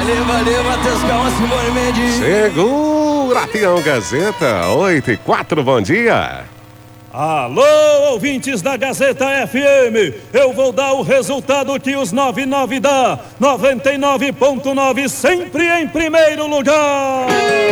valeu, Matheus Calma, Simone Mendes. Segura, Tião Gazeta, 8:04, bom dia. Alô, ouvintes da Gazeta FM, eu vou dar o resultado que os 99 dá, 99.9 sempre em primeiro lugar.